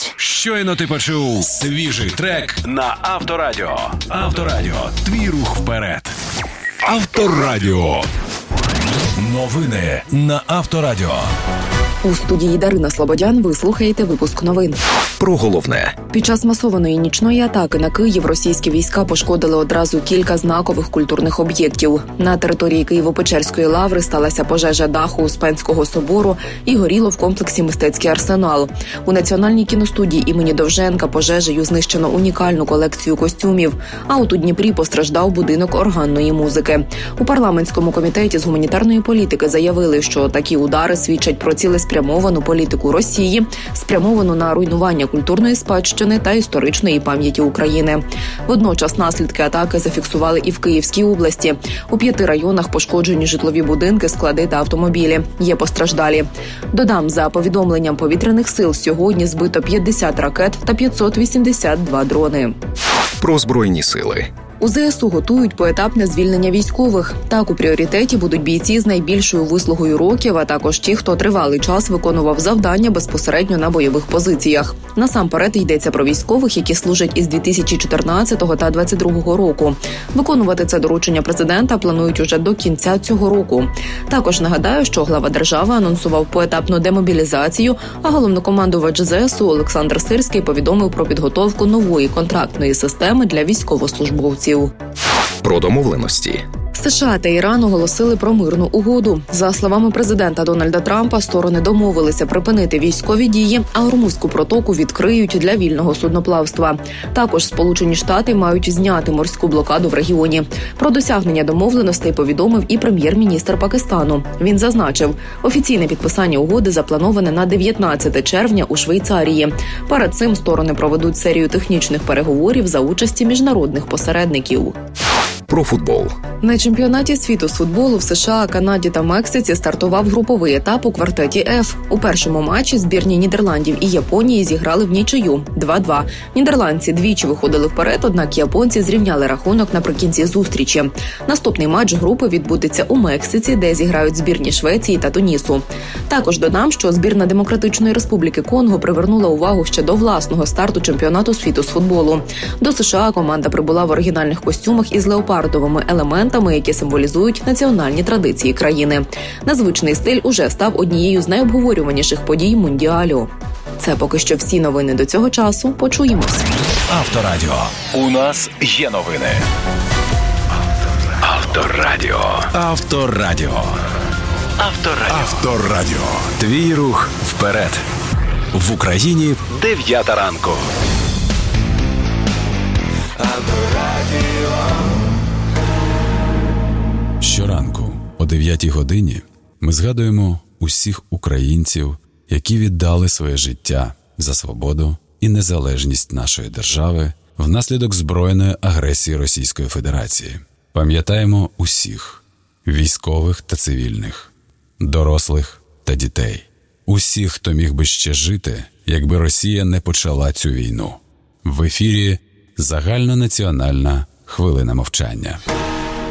Десь. Щойно ти почув свіжий трек на Авторадіо. Авторадіо. Твій рух вперед. Авторадіо. Новини на Авторадіо. У студії Дарина Слободян ви слухаєте випуск новин. Про головне. Під час масованої нічної атаки на Київ російські війська пошкодили одразу кілька знакових культурних об'єктів. На території Києво-Печерської лаври сталася пожежа даху Успенського собору і горіло в комплексі «Мистецький арсенал». У Національній кіностудії імені Довженка пожежею знищено унікальну колекцію костюмів, а от у Дніпрі постраждав будинок органної музики. У парламентському комітеті з гуманітарної політики заявили, що такі удари свідчать про цілеспрямовану політику Росії, спрямовану на руйнування культурної спадщини та історичної пам'яті України. Водночас наслідки атаки зафіксували і в Київській області. У 5 районах пошкоджені житлові будинки, склади та автомобілі. Є постраждалі. Додам, за повідомленням повітряних сил, сьогодні збито 50 ракет та 582 дрони. Про Збройні сили. У ЗСУ готують поетапне звільнення військових. Так, у пріоритеті будуть бійці з найбільшою вислугою років, а також ті, хто тривалий час виконував завдання безпосередньо на бойових позиціях. Насамперед йдеться про військових, які служать із 2014 та 2022 року. Виконувати це доручення президента планують уже до кінця цього року. Також нагадаю, що глава держави анонсував поетапну демобілізацію, а головнокомандувач ЗСУ Олександр Сирський повідомив про підготовку нової контрактної системи для військовослужбовців. Про домовленості. США та Іран оголосили про мирну угоду. За словами президента Дональда Трампа, сторони домовилися припинити військові дії, а Гормузьку протоку відкриють для вільного судноплавства. Також Сполучені Штати мають зняти морську блокаду в регіоні. Про досягнення домовленостей повідомив і прем'єр-міністр Пакистану. Він зазначив, офіційне підписання угоди заплановане на 19 червня у Швейцарії. Перед цим сторони проведуть серію технічних переговорів за участі міжнародних посередників. Про футбол. На чемпіонаті світу з футболу в США, Канаді та Мексиці стартував груповий етап у квартеті F. У першому матчі збірні Нідерландів і Японії зіграли в нічию 2-2. Нідерландці двічі виходили вперед, однак японці зрівняли рахунок наприкінці зустрічі. Наступний матч групи відбудеться у Мексиці, де зіграють збірні Швеції та Тунісу. Також додам, що збірна Демократичної Республіки Конго привернула увагу ще до власного старту чемпіонату світу з футболу. До США команда прибула в оригінальних костюмах із леопардовими елементами, які символізують національні традиції країни. Незвичний стиль уже став однією з найобговорюваніших подій Мундіалю. Це поки що всі новини до цього часу. Почуємось. Авторадіо. У нас є новини. Авторадіо. Авторадіо. Авторадіо. Авторадіо. Твій рух вперед. В Україні 9 ранку. Щоранку о 9 годині ми згадуємо усіх українців, які віддали своє життя за свободу і незалежність нашої держави внаслідок збройної агресії Російської Федерації. Пам'ятаємо усіх – військових та цивільних, дорослих та дітей. Усіх, хто міг би ще жити, якби Росія не почала цю війну. В ефірі загальнонаціональна хвилина мовчання.